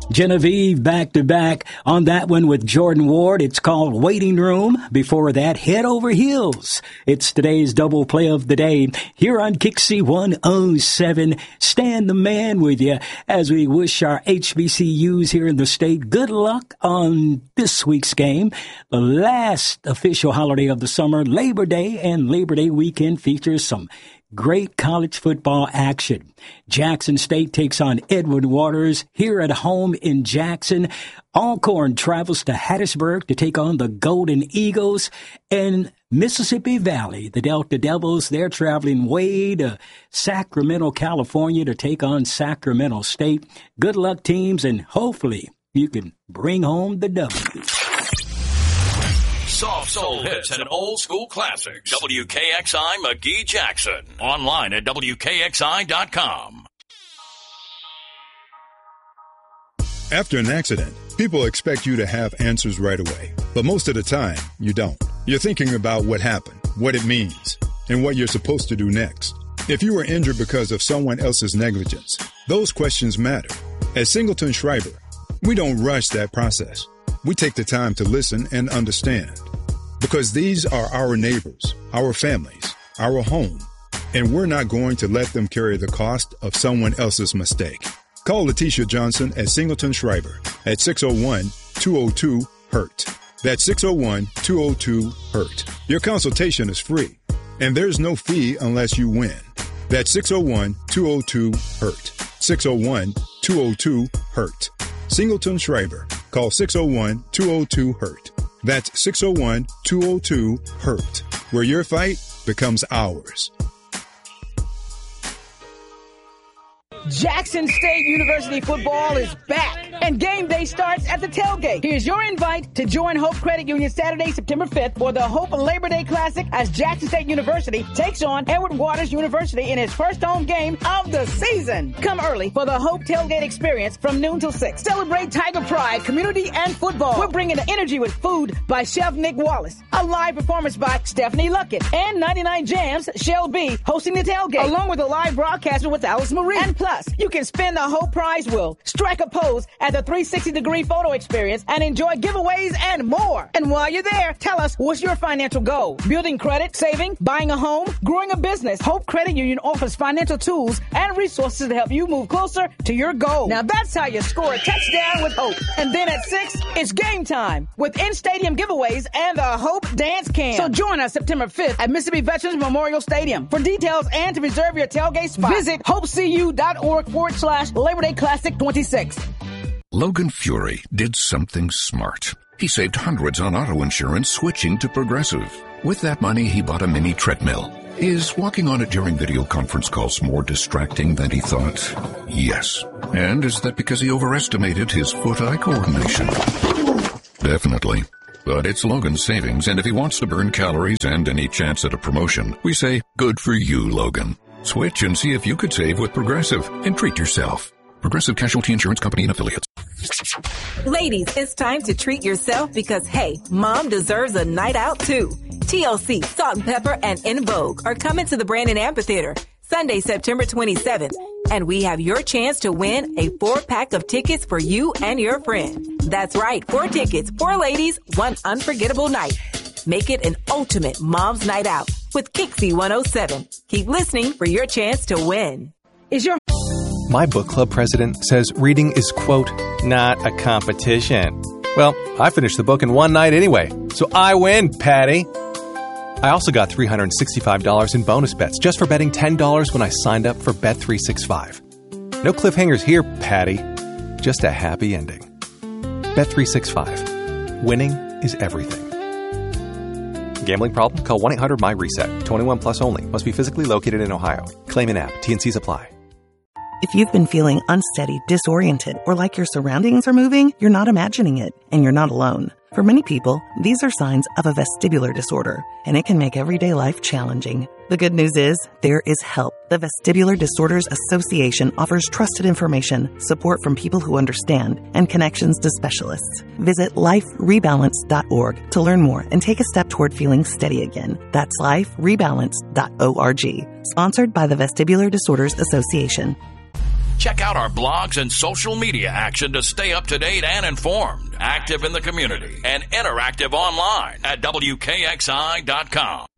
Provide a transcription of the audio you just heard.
Genevieve back-to-back on that one with Jordan Ward. It's called Waiting Room. Before that, Head Over Heels. It's today's double play of the day here on Kixie 107. Stan the Man with you as we wish our HBCUs here in the state good luck on this week's game. The last official holiday of the summer, Labor Day, and Labor Day weekend features some great college football action. Jackson State takes on Edward Waters here at home in Jackson. Alcorn travels to Hattiesburg to take on the Golden Eagles. And Mississippi Valley, the Delta Devils, they're traveling way to Sacramento, California to take on Sacramento State. Good luck, teams, and hopefully you can bring home the W. Soft soul hits and old school classics. WKXI McGee Jackson. Online at WKXI.com. After an accident, people expect you to have answers right away. But most of the time, you don't. You're thinking about what happened, what it means, and what you're supposed to do next. If you were injured because of someone else's negligence, those questions matter. At Singleton Schreiber, we don't rush that process. We take the time to listen and understand. Because these are our neighbors, our families, our home, and we're not going to let them carry the cost of someone else's mistake. Call Letitia Johnson at Singleton Schreiber at 601-202-HURT. That's 601-202-HURT. Your consultation is free, and there's no fee unless you win. That's 601-202-HURT. 601-202-HURT. Singleton Schreiber. Call 601-202-HURT. That's 601-202-HURT, where your fight becomes ours. Jackson State University football is back, and game day starts at the tailgate. Here's your invite to join Hope Credit Union Saturday, September 5th for the Hope Labor Day Classic as Jackson State University takes on Edward Waters University in its first home game of the season. Come early for the Hope tailgate experience from noon till 6. Celebrate Tiger Pride, community, and football. We're bringing the energy with food by Chef Nick Wallace, a live performance by Stephanie Luckett, and 99 Jams, Shell B, hosting the tailgate, along with a live broadcaster with Alice Marie. And plus, you can spin the Hope prize wheel, strike a pose at the 360-degree photo experience, and enjoy giveaways and more. And while you're there, tell us, what's your financial goal? Building credit, saving, buying a home, growing a business. Hope Credit Union offers financial tools and resources to help you move closer to your goal. Now that's how you score a touchdown with Hope. And then at 6, it's game time with in-stadium giveaways and the Hope Dance Camp. So join us September 5th at Mississippi Veterans Memorial Stadium. For details and to reserve your tailgate spot, visit hopecu.org/Labor Day Classic 26. Logan Fury did something smart. He saved hundreds on auto insurance switching to Progressive. With that money, he bought a mini treadmill. Is walking on it during video conference calls more distracting than he thought? Yes. And is that because he overestimated his foot-eye coordination? Definitely. But it's Logan's savings, and if he wants to burn calories and any chance at a promotion, we say, good for you, Logan. Switch and see if you could save with Progressive and treat yourself. Progressive Casualty Insurance Company and Affiliates. Ladies, it's time to treat yourself because, hey, mom deserves a night out too. TLC, Salt and Pepper, and En Vogue are coming to the Brandon Amphitheater Sunday, September 27th. And we have your chance to win a 4-pack of tickets for you and your friend. That's right, 4 tickets, 4 ladies, 1 unforgettable night. Make it an ultimate mom's night out with Kixie 107. Keep listening for your chance to win. My book club president says reading is, quote, not a competition. Well, I finished the book in one night anyway, so I win, Patty. I also got $365 in bonus bets just for betting $10 when I signed up for Bet365. No cliffhangers here, Patty. Just a happy ending. Bet365. Winning is everything. Gambling problem? Call 1-800-MY-RESET. 21 plus only. Must be physically located in Ohio. Claim an app. T&Cs apply. If you've been feeling unsteady, disoriented, or like your surroundings are moving, you're not imagining it, and you're not alone. For many people, these are signs of a vestibular disorder, and it can make everyday life challenging. The good news is, there is help. The Vestibular Disorders Association offers trusted information, support from people who understand, and connections to specialists. Visit liferebalance.org to learn more and take a step toward feeling steady again. That's liferebalance.org. Sponsored by the Vestibular Disorders Association. Check out our blogs and social media action to stay up to date and informed, active in the community, and interactive online at WKXI.com.